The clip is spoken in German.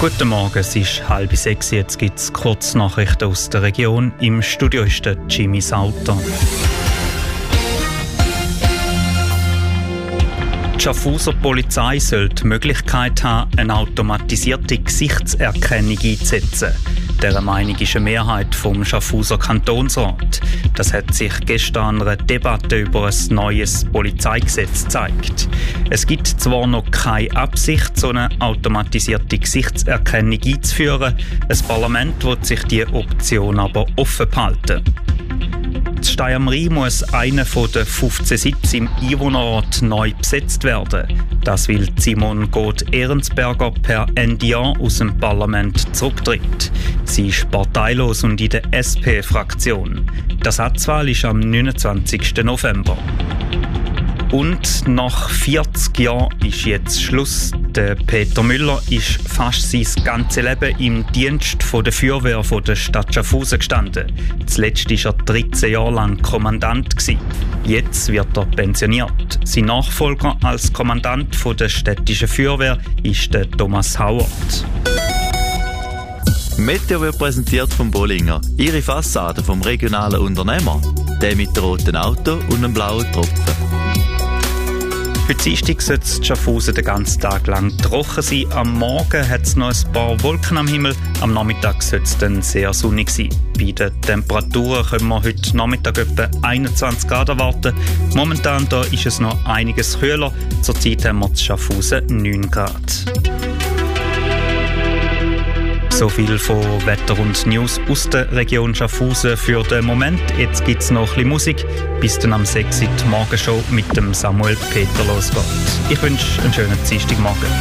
Guten Morgen, es ist 5:30. Jetzt gibt es Kurznachrichten aus der Region. Im Studio ist der Jimmy Sauter. Die Schaffhauser Polizei soll die Möglichkeit haben, eine automatisierte Gesichtserkennung einzusetzen. Dieser Meinung ist eine Mehrheit vom Schaffhauser Kantonsrat. Das hat sich gestern an einer Debatte über ein neues Polizeigesetz gezeigt. Es gibt zwar noch keine Absicht, so eine automatisierte Gesichtserkennung einzuführen. Das Parlament will sich diese Option aber offen behalten. In Steyr am Rhein muss einer der 15 Sitze im Einwohnerrat neu besetzt werden. Das weil Simon Goth-Ehrensberger per Ende Jahr aus dem Parlament zurücktritt. Sie ist parteilos und in der SP-Fraktion. Die Ersatzwahl ist am 29. November. Und nach 40 Jahren ist jetzt Schluss. Der Peter Müller ist fast sein ganzes Leben im Dienst der Feuerwehr der Stadt Schaffhausen gestanden. Zuletzt war er 13 Jahre lang Kommandant. Jetzt wird er pensioniert. Sein Nachfolger als Kommandant der städtischen Feuerwehr ist der Thomas Hauert. Meteo wird präsentiert vom Bollinger. Ihre Fassade vom regionalen Unternehmer. Der mit dem roten Auto und einem blauen Tropfen. Heute Dienstag soll es in Schaffhausen den ganzen Tag lang trocken sein. Am Morgen hat es noch ein paar Wolken am Himmel. Am Nachmittag soll es dann sehr sonnig sein. Bei den Temperaturen können wir heute Nachmittag etwa 21 Grad erwarten. Momentan da ist es noch einiges kühler. Zurzeit haben wir in Schaffhausen 9 Grad. So viel von Wetter und News aus der Region Schaffhausen für den Moment. Jetzt gibt es noch ein bisschen Musik, bis dann am 6 Uhr die Morgenshow mit dem Samuel Peter losgeht. Ich wünsche einen schönen Dienstagmorgen.